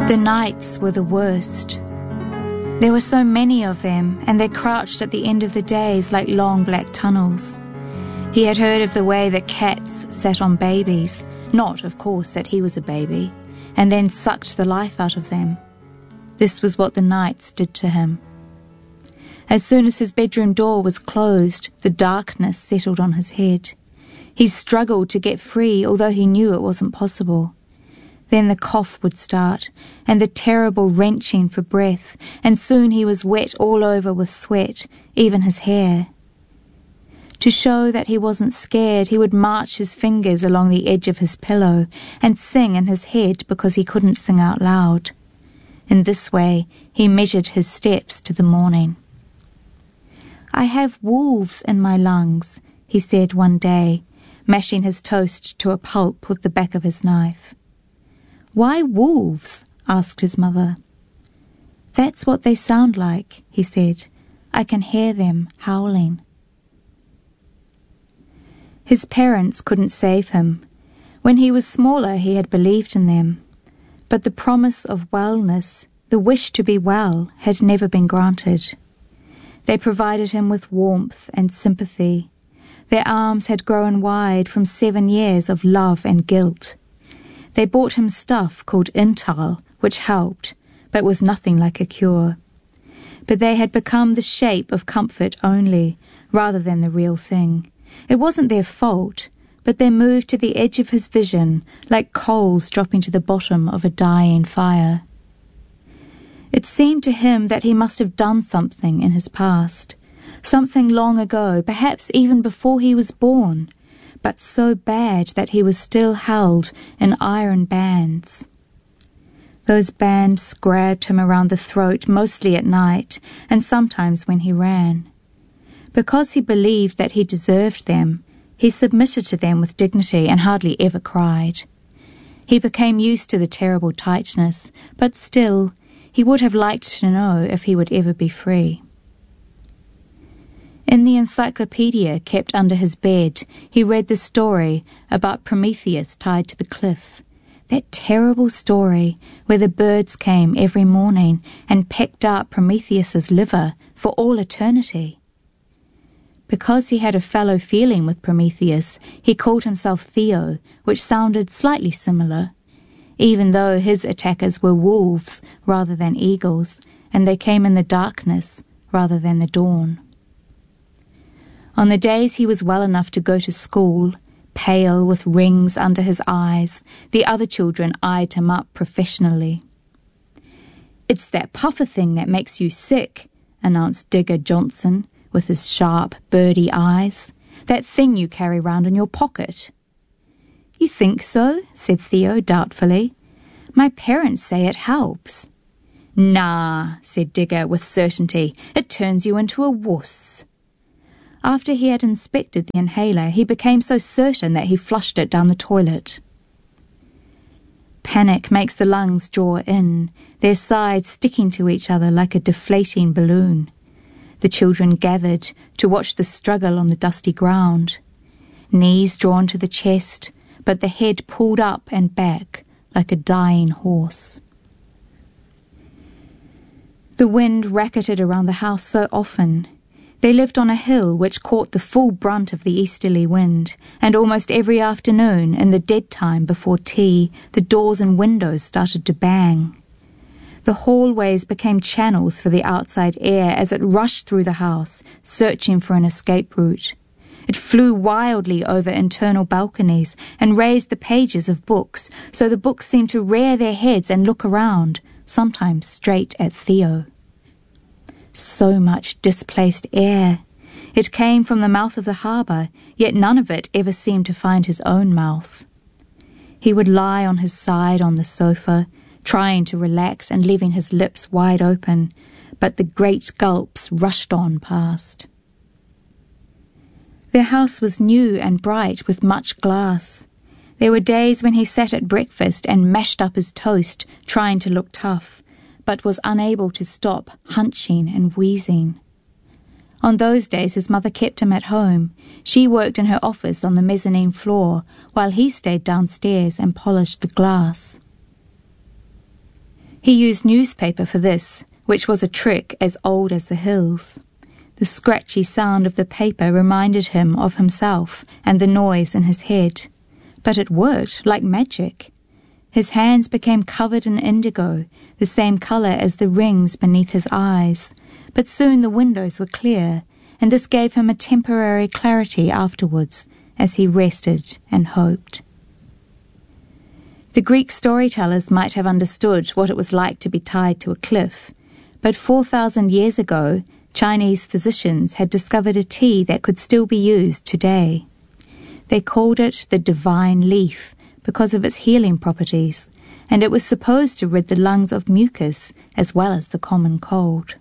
The nights were the worst. There were so many of them, and they crouched at the end of the days like long black tunnels. He had heard of the way that cats sat on babies, not, of course, that he was a baby, and then sucked the life out of them. This was what the nights did to him. As soon as his bedroom door was closed, the darkness settled on his head. He struggled to get free, although he knew it wasn't possible. Then the cough would start, and the terrible wrenching for breath, and soon he was wet all over with sweat, even his hair. To show that he wasn't scared, he would march his fingers along the edge of his pillow and sing in his head because he couldn't sing out loud. In this way, he measured his steps to the morning. "I have wolves in my lungs," he said one day, mashing his toast to a pulp with the back of his knife. "Why wolves?" asked his mother. "That's what they sound like," he said. "I can hear them howling." His parents couldn't save him. When he was smaller, he had believed in them. But the promise of wellness, the wish to be well, had never been granted. They provided him with warmth and sympathy. Their arms had grown wide from 7 years of love and guilt. They bought him stuff called Intal, which helped, but was nothing like a cure. But they had become the shape of comfort only, rather than the real thing. It wasn't their fault, but they moved to the edge of his vision, like coals dropping to the bottom of a dying fire. It seemed to him that he must have done something in his past, something long ago, perhaps even before he was born, but so bad that he was still held in iron bands. Those bands grabbed him around the throat, mostly at night, and sometimes when he ran. Because he believed that he deserved them, he submitted to them with dignity and hardly ever cried. He became used to the terrible tightness, but still, he would have liked to know if he would ever be free. In the encyclopedia kept under his bed, he read the story about Prometheus tied to the cliff. That terrible story where the birds came every morning and pecked out Prometheus's liver for all eternity. Because he had a fellow feeling with Prometheus, he called himself Theo, which sounded slightly similar, even though his attackers were wolves rather than eagles, and they came in the darkness rather than the dawn. On the days he was well enough to go to school, pale with rings under his eyes, the other children eyed him up professionally. "It's that puffer thing that makes you sick," announced Digger Johnson, with his sharp, birdy eyes. "That thing you carry round in your pocket." "You think so?" said Theo doubtfully. "My parents say it helps." "Nah," said Digger with certainty. "It turns you into a wuss." After he had inspected the inhaler, he became so certain that he flushed it down the toilet. Panic makes the lungs draw in, their sides sticking to each other like a deflating balloon. The children gathered to watch the struggle on the dusty ground. Knees drawn to the chest, but the head pulled up and back like a dying horse. The wind racketed around the house so often. They lived on a hill which caught the full brunt of the easterly wind, and almost every afternoon, in the dead time before tea, the doors and windows started to bang. The hallways became channels for the outside air as it rushed through the house, searching for an escape route. It flew wildly over internal balconies and raised the pages of books, so the books seemed to rear their heads and look around, sometimes straight at Theo. So much displaced air. It came from the mouth of the harbour, yet none of it ever seemed to find his own mouth. He would lie on his side on the sofa, trying to relax and leaving his lips wide open, but the great gulps rushed on past. Their house was new and bright with much glass. There were days when he sat at breakfast and mashed up his toast, trying to look tough, but was unable to stop hunching and wheezing. On those days his mother kept him at home. She worked in her office on the mezzanine floor, while he stayed downstairs and polished the glass. He used newspaper for this, which was a trick as old as the hills. The scratchy sound of the paper reminded him of himself and the noise in his head. But it worked like magic. His hands became covered in indigo, the same colour as the rings beneath his eyes, but soon the windows were clear, and this gave him a temporary clarity afterwards, as he rested and hoped. The Greek storytellers might have understood what it was like to be tied to a cliff, but 4,000 years ago, Chinese physicians had discovered a tea that could still be used today. They called it the divine leaf because of its healing properties, and it was supposed to rid the lungs of mucus as well as the common cold.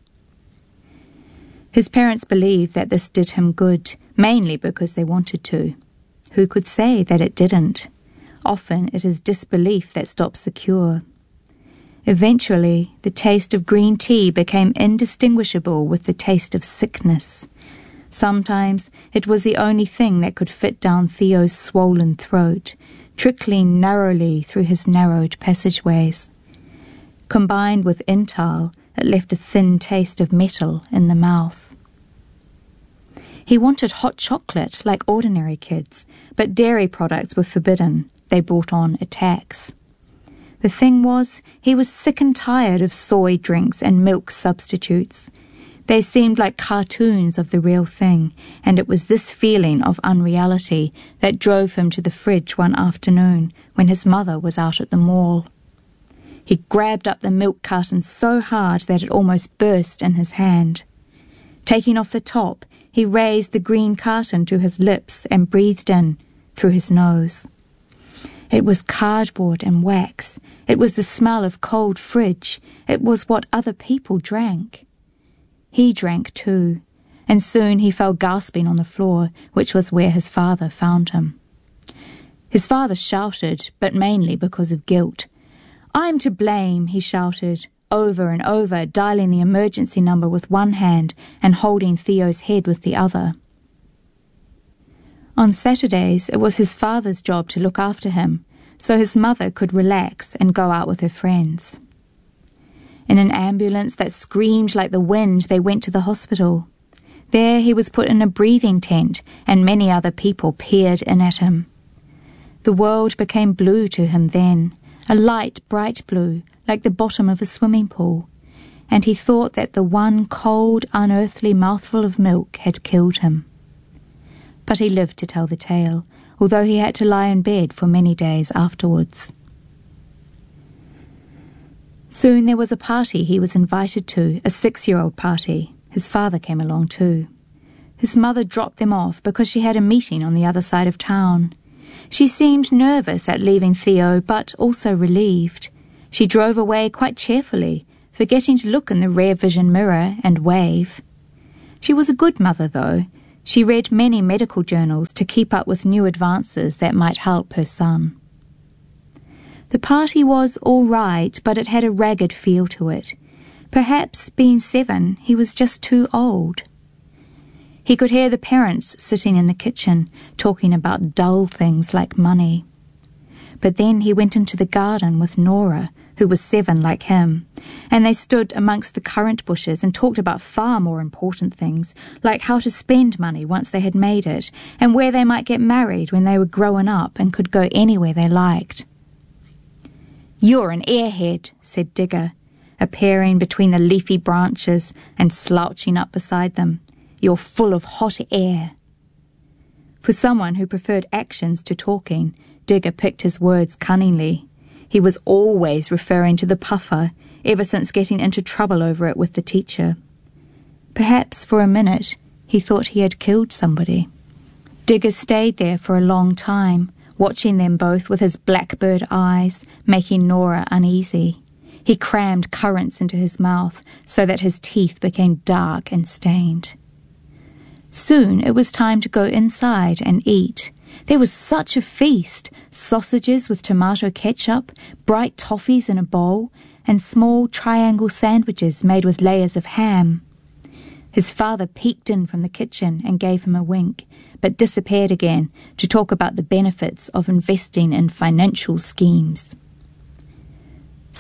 His parents believed that this did him good, mainly because they wanted to. Who could say that it didn't? Often it is disbelief that stops the cure. Eventually, the taste of green tea became indistinguishable with the taste of sickness. Sometimes it was the only thing that could fit down Theo's swollen throat, trickling narrowly through his narrowed passageways. Combined with Intal, it left a thin taste of metal in the mouth. He wanted hot chocolate like ordinary kids, but dairy products were forbidden. They brought on a tax. The thing was, he was sick and tired of soy drinks and milk substitutes. They seemed like cartoons of the real thing, and it was this feeling of unreality that drove him to the fridge one afternoon when his mother was out at the mall. He grabbed up the milk carton so hard that it almost burst in his hand. Taking off the top, he raised the green carton to his lips and breathed in through his nose. It was cardboard and wax. It was the smell of cold fridge. It was what other people drank. He drank too, and soon he fell gasping on the floor, which was where his father found him. His father shouted, but mainly because of guilt. "I'm to blame," he shouted, over and over, dialing the emergency number with one hand and holding Theo's head with the other. On Saturdays, it was his father's job to look after him, so his mother could relax and go out with her friends. In an ambulance that screamed like the wind, they went to the hospital. There he was put in a breathing tent, and many other people peered in at him. The world became blue to him then, a light, bright blue, like the bottom of a swimming pool, and he thought that the one cold, unearthly mouthful of milk had killed him. But he lived to tell the tale, although he had to lie in bed for many days afterwards. Soon there was a party he was invited to, a 6-year-old party. His father came along too. His mother dropped them off because she had a meeting on the other side of town. She seemed nervous at leaving Theo, but also relieved. She drove away quite cheerfully, forgetting to look in the rear vision mirror and wave. She was a good mother, though. She read many medical journals to keep up with new advances that might help her son. The party was all right, but it had a ragged feel to it. Perhaps, being 7, he was just too old. He could hear the parents sitting in the kitchen, talking about dull things like money. But then he went into the garden with Nora, who was 7 like him, and they stood amongst the currant bushes and talked about far more important things, like how to spend money once they had made it, and where they might get married when they were grown up and could go anywhere they liked. "You're an airhead," said Digger, appearing between the leafy branches and slouching up beside them. "You're full of hot air." For someone who preferred actions to talking, Digger picked his words cunningly. He was always referring to the puffer, ever since getting into trouble over it with the teacher. Perhaps for a minute he thought he had killed somebody. Digger stayed there for a long time, watching them both with his blackbird eyes, making Nora uneasy. He crammed currants into his mouth so that his teeth became dark and stained. Soon it was time to go inside and eat. There was such a feast, sausages with tomato ketchup, bright toffees in a bowl, and small triangle sandwiches made with layers of ham. His father peeked in from the kitchen and gave him a wink, but disappeared again to talk about the benefits of investing in financial schemes.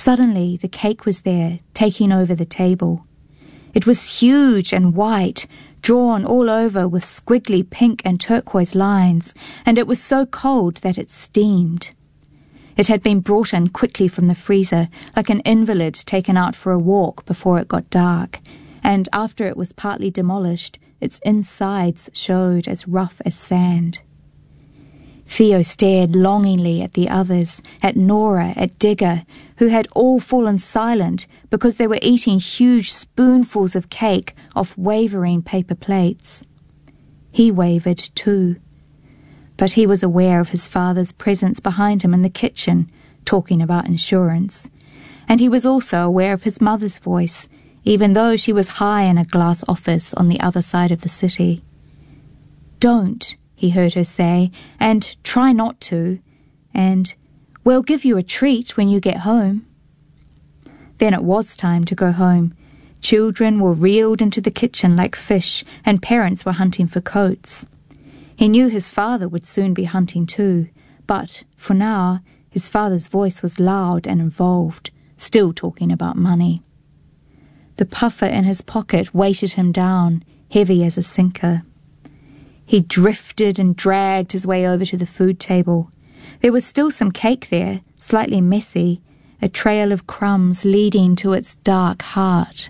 Suddenly, the cake was there, taking over the table. It was huge and white, drawn all over with squiggly pink and turquoise lines, and it was so cold that it steamed. It had been brought in quickly from the freezer, like an invalid taken out for a walk before it got dark, and after it was partly demolished, its insides showed as rough as sand. Theo stared longingly at the others, at Nora, at Digger, who had all fallen silent because they were eating huge spoonfuls of cake off wavering paper plates. He wavered too. But he was aware of his father's presence behind him in the kitchen, talking about insurance. And he was also aware of his mother's voice, even though she was high in a glass office on the other side of the city. "Don't," he heard her say, and "try not to," and "we'll give you a treat when you get home." Then it was time to go home. Children were reeled into the kitchen like fish, and parents were hunting for coats. He knew his father would soon be hunting too, but, for now, his father's voice was loud and involved, still talking about money. The puffer in his pocket weighted him down, heavy as a sinker. He drifted and dragged his way over to the food table. There was still some cake there, slightly messy, a trail of crumbs leading to its dark heart.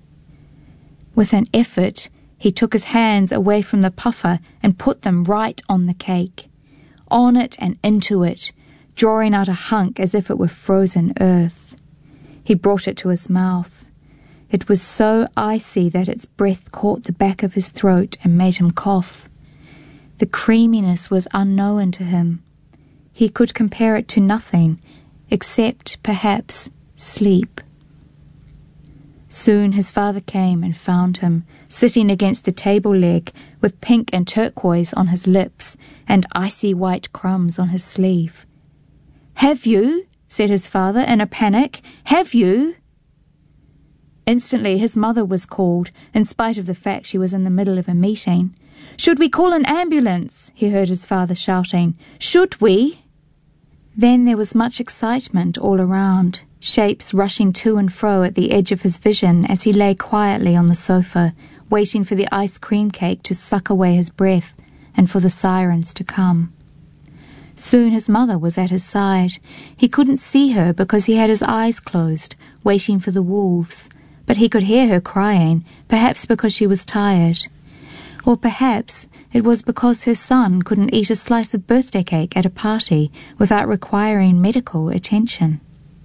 With an effort, he took his hands away from the puffer and put them right on the cake, on it and into it, drawing out a hunk as if it were frozen earth. He brought it to his mouth. It was so icy that its breath caught the back of his throat and made him cough. The creaminess was unknown to him. He could compare it to nothing, except, perhaps, sleep. Soon his father came and found him, sitting against the table leg, with pink and turquoise on his lips and icy white crumbs on his sleeve. "Have you?" said his father in a panic. "Have you?" Instantly his mother was called, in spite of the fact she was in the middle of a meeting. "Should we call an ambulance?" he heard his father shouting. "Should we?" Then there was much excitement all around, shapes rushing to and fro at the edge of his vision as he lay quietly on the sofa, waiting for the ice cream cake to suck away his breath and for the sirens to come. Soon his mother was at his side. He couldn't see her because he had his eyes closed, waiting for the wolves, but he could hear her crying, perhaps because she was tired. Or perhaps it was because her son couldn't eat a slice of birthday cake at a party without requiring medical attention.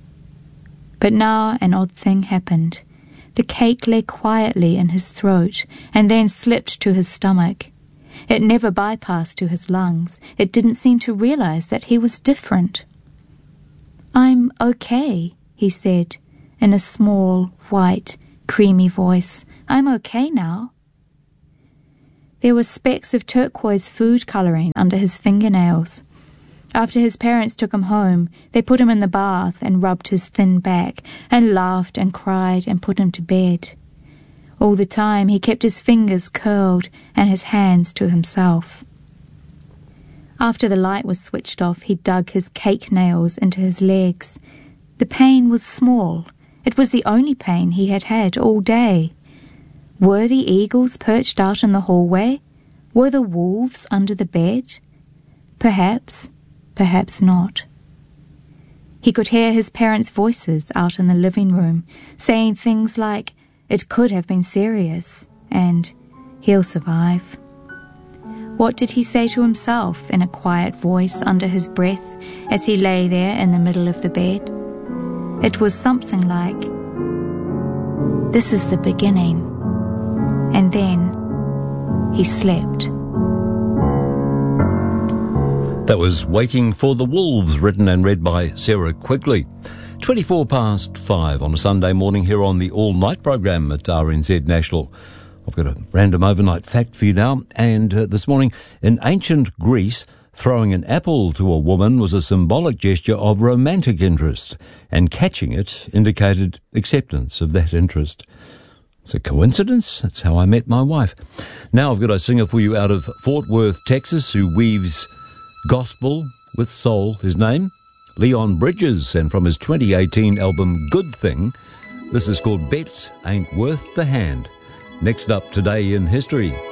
But now an odd thing happened. The cake lay quietly in his throat and then slipped to his stomach. It never bypassed to his lungs. It didn't seem to realize that he was different. "I'm okay," he said, in a small, white, creamy voice. "I'm okay now." There were specks of turquoise food colouring under his fingernails. After his parents took him home, they put him in the bath and rubbed his thin back and laughed and cried and put him to bed. All the time he kept his fingers curled and his hands to himself. After the light was switched off, he dug his cake nails into his legs. The pain was small. It was the only pain he had had all day. Were the eagles perched out in the hallway? Were the wolves under the bed? Perhaps, perhaps not. He could hear his parents' voices out in the living room, saying things like, "It could have been serious," and "He'll survive." What did he say to himself in a quiet voice under his breath as he lay there in the middle of the bed? It was something like, "This is the beginning." And then he slept. That was Waiting for the Wolves, written and read by Sarah Quigley. 5:24 on a Sunday morning here on the All Night program at RNZ National. I've got a random overnight fact for you now. And this morning, in ancient Greece, throwing an apple to a woman was a symbolic gesture of romantic interest, and catching it indicated acceptance of that interest. It's a coincidence? That's how I met my wife. Now I've got a singer for you out of Fort Worth, Texas, who weaves gospel with soul. His name, Leon Bridges, and from his 2018 album Good Thing, this is called Bet Ain't Worth the Hand. Next up, Today in History.